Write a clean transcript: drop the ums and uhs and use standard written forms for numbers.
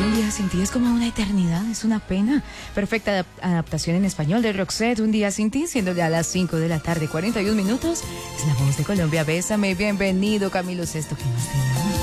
Un día sin ti es como una eternidad, es una pena. Perfecta adaptación en español de Roxette, Un día sin ti, siendo ya las 5 de la tarde, 41 minutos. Es la voz de Colombia, bésame. Bienvenido, Camilo Sesto, ¿qué más te llama?